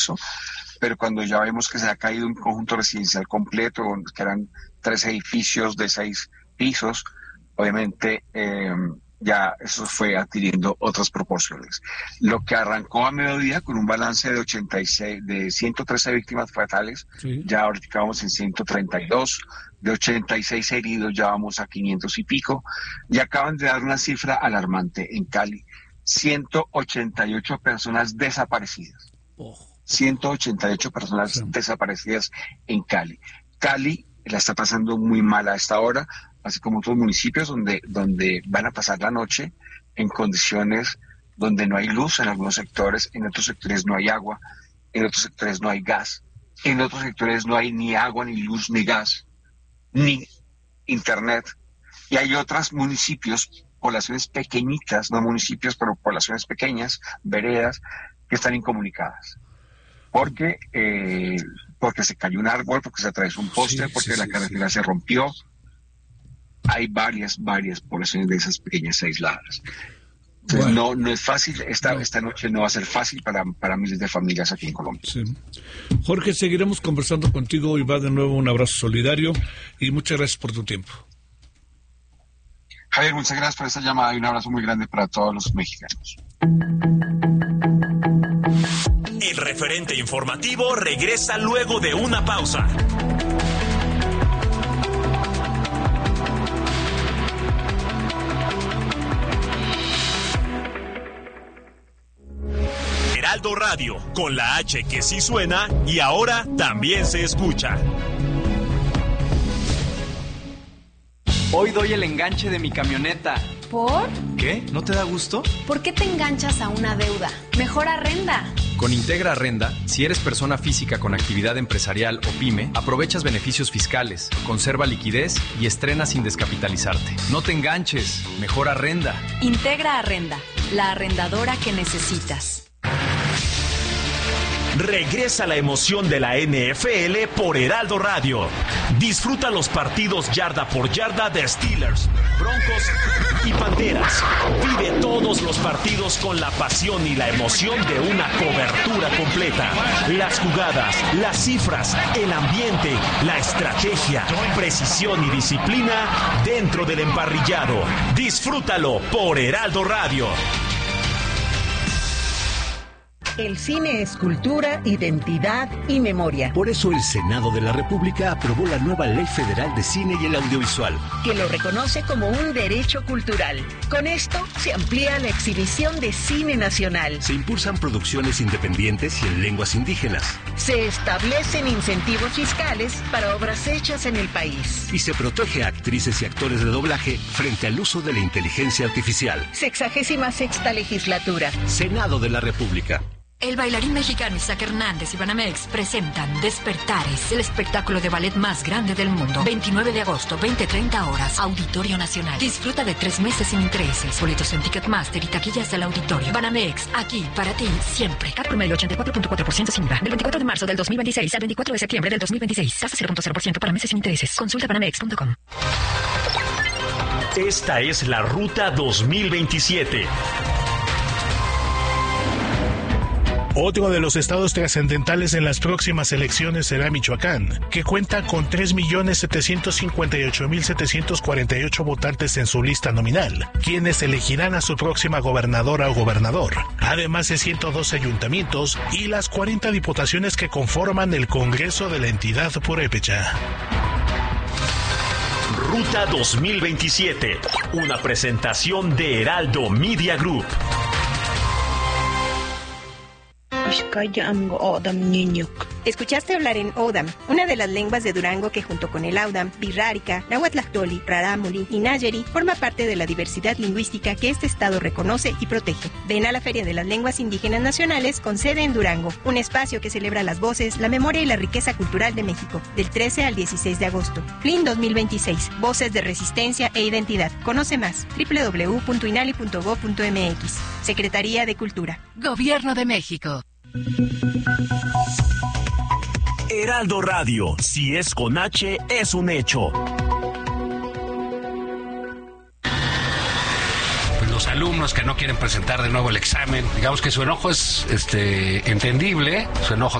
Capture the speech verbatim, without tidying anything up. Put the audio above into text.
pero cuando ya vemos que se ha caído un conjunto residencial completo, que eran tres edificios de seis pisos, obviamente eh, ya eso fue adquiriendo otras proporciones. Lo que arrancó a mediodía con un balance de ochenta y seis, de ciento trece víctimas fatales, sí. Ya ahorita vamos en ciento treinta y dos, de ochenta y seis heridos ya vamos a quinientos y pico, y acaban de dar una cifra alarmante en Cali, ciento ochenta y ocho personas desaparecidas. Oh. ciento ochenta y ocho personas sí. desaparecidas en Cali. Cali la está pasando muy mal a esta hora, así como otros municipios donde, donde van a pasar la noche en condiciones donde no hay luz en algunos sectores, en otros sectores no hay agua, en otros sectores no hay gas, en otros sectores no hay ni agua, ni luz, ni gas, ni internet. Y hay otros municipios, poblaciones pequeñitas, no municipios, pero poblaciones pequeñas, veredas, que están incomunicadas. Porque, eh, porque se cayó un árbol, porque se atravesó un poste, sí, porque sí, la carretera sí. se rompió. Hay varias, varias poblaciones de esas pequeñas aisladas. Entonces, bueno, no, no es fácil, esta, no. esta noche no va a ser fácil para, para miles de familias aquí en Colombia. Sí. Jorge, seguiremos conversando contigo y va de nuevo un abrazo solidario y muchas gracias por tu tiempo. Javier, muchas gracias por esta llamada y un abrazo muy grande para todos los mexicanos. El referente informativo regresa luego de una pausa. Heraldo Radio, con la H que sí suena y ahora también se escucha. Hoy doy el enganche de mi camioneta. ¿Por? ¿Qué? ¿No te da gusto? ¿Por qué te enganchas a una deuda? Mejor arrenda. Con Integra Arrenda, si eres persona física con actividad empresarial o pyme, aprovechas beneficios fiscales, conserva liquidez y estrena sin descapitalizarte. No te enganches, mejor arrenda. Integra Arrenda, la arrendadora que necesitas. Regresa la emoción de la N F L por Heraldo Radio. Disfruta los partidos yarda por yarda de Steelers, Broncos y Panteras. Vive todos los partidos con la pasión y la emoción de una cobertura completa. Las jugadas, las cifras, el ambiente, la estrategia, precisión y disciplina dentro del emparrillado. Disfrútalo por Heraldo Radio. El cine es cultura, identidad y memoria. Por eso el Senado de la República aprobó la nueva Ley Federal de Cine y el Audiovisual, que lo reconoce como un derecho cultural. Con esto se amplía la exhibición de cine nacional. Se impulsan producciones independientes y en lenguas indígenas. Se establecen incentivos fiscales para obras hechas en el país. Y se protege a actrices y actores de doblaje frente al uso de la inteligencia artificial. Sexagésima sexta legislatura. Senado de la República. El bailarín mexicano Isaac Hernández y Banamex presentan Despertares, el espectáculo de ballet más grande del mundo. veintinueve de agosto, veinte treinta horas, Auditorio Nacional. Disfruta de tres meses sin intereses. Boletos en Ticketmaster y taquillas del auditorio. Banamex, aquí para ti, siempre. Cat promedio ochenta y cuatro punto cuatro por ciento sin I V A. Del veinticuatro de marzo del dos mil veintiséis al veinticuatro de septiembre del dos mil veintiséis. Tasa cero punto cero por ciento para meses sin intereses. Consulta banamex punto com. Esta es la Ruta dos mil veintisiete. Otro de los estados trascendentales en las próximas elecciones será Michoacán, que cuenta con tres millones setecientos cincuenta y ocho mil setecientos cuarenta y ocho votantes en su lista nominal, quienes elegirán a su próxima gobernadora o gobernador, además de ciento dos ayuntamientos y las cuarenta diputaciones que conforman el Congreso de la entidad purépecha. Ruta dos mil veintisiete, una presentación de Heraldo Media Group. Escuchaste hablar en Odam, una de las lenguas de Durango que junto con el Audam, Birrárica, Nahuatlactoli, Rarámuri y Nayeri forma parte de la diversidad lingüística que este estado reconoce y protege. Ven a la Feria de las Lenguas Indígenas Nacionales con sede en Durango, un espacio que celebra las voces, la memoria y la riqueza cultural de México, del trece al dieciséis de agosto. F L I N dos mil veintiséis, Voces de Resistencia e Identidad. Conoce más, doble u doble u doble u punto inali punto gob punto eme equis. Secretaría de Cultura. Gobierno de México. Heraldo Radio, si es con H, es un hecho. Los alumnos alumnos que no quieren presentar de nuevo el examen. Digamos que su enojo es este entendible, su enojo